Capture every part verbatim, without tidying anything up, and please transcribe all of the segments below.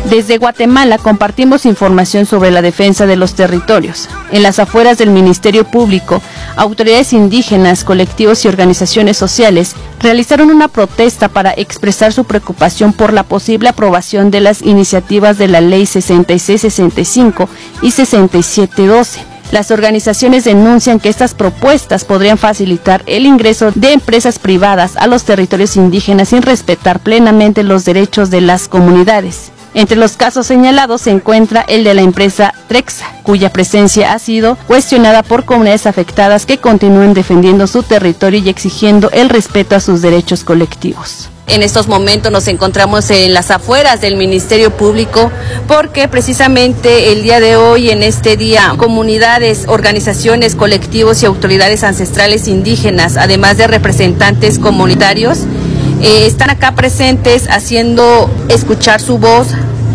Desde Guatemala compartimos información sobre la defensa de los territorios. En las afueras del Ministerio Público, autoridades indígenas, colectivos y organizaciones sociales realizaron una protesta para expresar su preocupación por la posible aprobación de las iniciativas de la Ley sesenta y seis sesenta y cinco y sesenta y siete doce. Las organizaciones denuncian que estas propuestas podrían facilitar el ingreso de empresas privadas a los territorios indígenas sin respetar plenamente los derechos de las comunidades. Entre los casos señalados se encuentra el de la empresa Trexa, cuya presencia ha sido cuestionada por comunidades afectadas que continúan defendiendo su territorio y exigiendo el respeto a sus derechos colectivos. En estos momentos nos encontramos en las afueras del Ministerio Público porque precisamente el día de hoy, en este día, comunidades, organizaciones, colectivos y autoridades ancestrales indígenas, además de representantes comunitarios, eh, están acá presentes haciendo escuchar su voz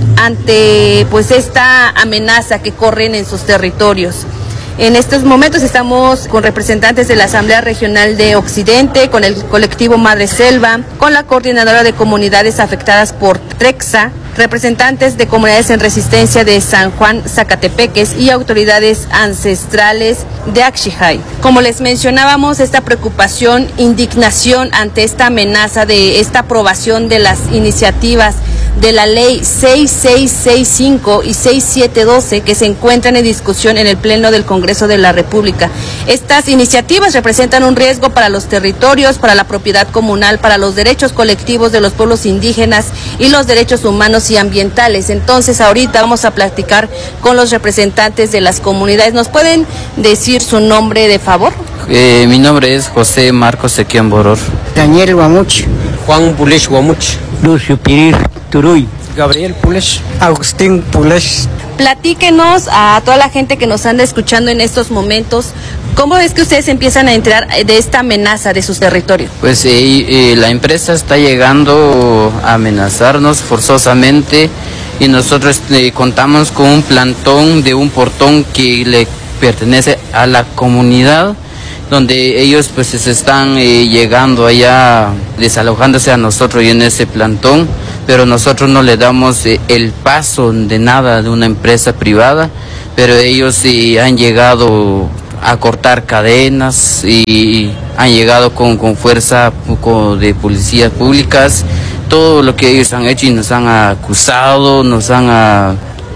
ante pues esta amenaza que corren en sus territorios. En estos momentos estamos con representantes de la Asamblea Regional de Occidente, con el colectivo Madre Selva, con la Coordinadora de Comunidades Afectadas por Trexa, representantes de comunidades en resistencia de San Juan Zacatepeques y autoridades ancestrales de Axijay. Como les mencionábamos, esta preocupación, indignación ante esta amenaza de esta aprobación de las iniciativas de la ley seis seis seis cinco y seis siete doce que se encuentran en discusión en el Pleno del Congreso de la República. Estas iniciativas representan un riesgo para los territorios, para la propiedad comunal, para los derechos colectivos de los pueblos indígenas y los derechos humanos y ambientales. Entonces, ahorita vamos a platicar con los representantes de las comunidades. ¿Nos pueden decir su nombre, de favor? Eh, mi nombre es José Marcos Sequión Boror. Daniel Guamuch. Juan Pulesh Guamuch. Lucio Pirir Turuy. Gabriel Pulesh. Agustín Pulesh. Platíquenos a toda la gente que nos anda escuchando en estos momentos, ¿cómo es que ustedes empiezan a enterar de esta amenaza de sus territorios? Pues eh, eh, la empresa está llegando a amenazarnos forzosamente y nosotros eh, contamos con un plantón de un portón que le pertenece a la comunidad, donde ellos pues se están eh, llegando allá, desalojándose a nosotros y en ese plantón, pero nosotros no le damos eh, el paso de nada de una empresa privada, pero ellos eh, han llegado a cortar cadenas y han llegado con, con fuerza con, de policías públicas, todo lo que ellos han hecho y nos han acusado, nos han... A,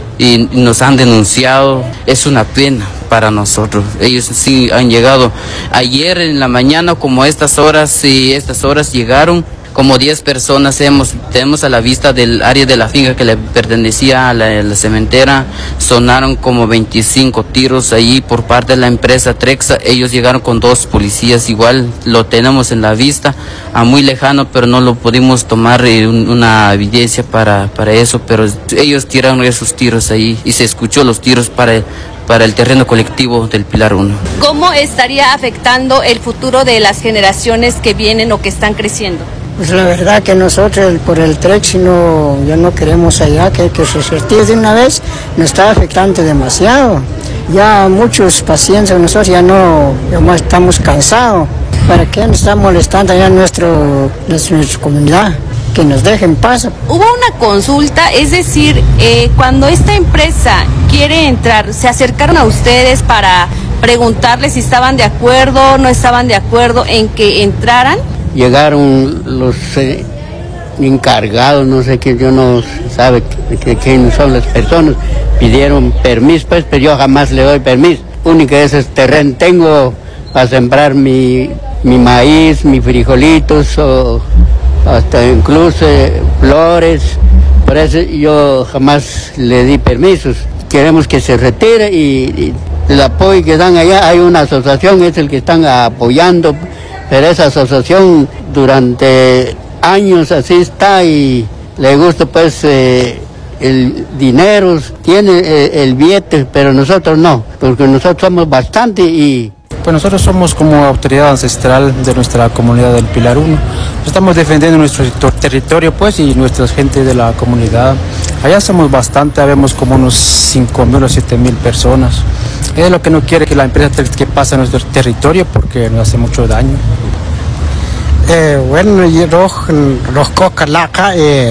y nos han denunciado. Es una pena para nosotros. Ellos sí han llegado ayer en la mañana, como a estas horas y estas horas llegaron como diez personas. Hemos, tenemos a la vista del área de la finca que le pertenecía a la, a la cementera. Sonaron como veinticinco tiros allí por parte de la empresa Trexa. Ellos llegaron con dos policías, igual lo tenemos en la vista, a muy lejano, pero no lo pudimos tomar eh, un, una evidencia para, para eso, pero ellos tiraron esos tiros ahí y se escuchó los tiros para el, para el terreno colectivo del Pilar uno. ¿Cómo estaría afectando el futuro de las generaciones que vienen o que están creciendo? Pues la verdad que nosotros por el Trex no, ya no queremos allá, que, que se retire de una vez, nos está afectando demasiado. Ya muchos pacientes, nosotros ya no, ya más estamos cansados. ¿Para qué nos está molestando allá nuestro, nuestra, nuestra comunidad? Que nos dejen paz. Hubo una consulta, es decir, eh, cuando esta empresa quiere entrar, ¿se acercaron a ustedes para preguntarles si estaban de acuerdo, no estaban de acuerdo en que entraran? Llegaron los eh, encargados, no sé quién, yo no sabe quién son las personas, pidieron permiso, pues, pero yo jamás le doy permiso. Único es este terreno tengo para sembrar mi, mi maíz, mis frijolitos, o hasta incluso eh, flores, por eso yo jamás le di permisos. Queremos que se retire y, y el apoyo que dan allá, hay una asociación, es el que están apoyando. Pero esa asociación durante años así está y le gusta pues eh, el dinero, tiene eh, el billete, pero nosotros no, porque nosotros somos bastante y... Pues nosotros somos como autoridad ancestral de nuestra comunidad del Pilar uno. Estamos defendiendo nuestro territorio pues y nuestra gente de la comunidad. Allá somos bastante, habemos como unos cinco mil o siete mil personas. Es lo que no quiere que la empresa que pase a nuestro territorio porque nos hace mucho daño. Eh, bueno, yo los cocalaca, eh,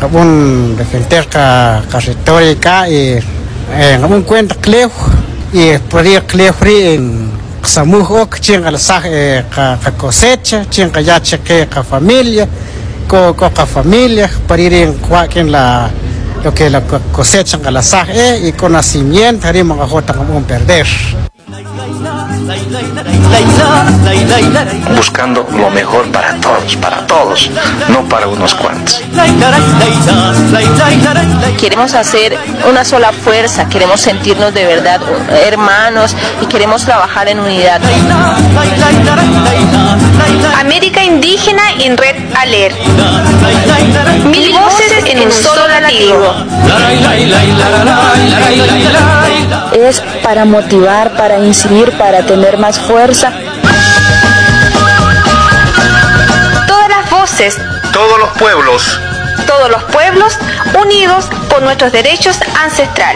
un defender ca territorio acá y en un cuenta cleo y podría cleo en samujo chinga la sa ca cosecha chinga ya cheque ca familia co co familia para ir en cualquier la lo que la cosecha en la sa y con nacimiento haremos a jota como un perder. Buscando lo mejor para todos, para todos, no para unos cuantos. Queremos hacer una sola fuerza, queremos sentirnos de verdad hermanos y queremos trabajar en unidad. América Indígena en Red Alert. Mil voces en un solo latido. Es para motivar, para incidir, para tener más fuerza. Todas las voces, Todos los pueblos, todos los pueblos unidos por nuestros derechos ancestrales.